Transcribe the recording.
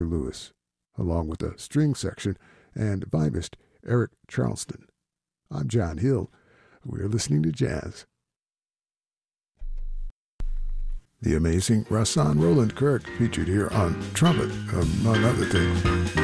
Lewis, along with a string section and vibist Eric Charleston. I'm John Hill. We're listening to jazz. The amazing Rahsaan Roland Kirk featured here on trumpet, among other things.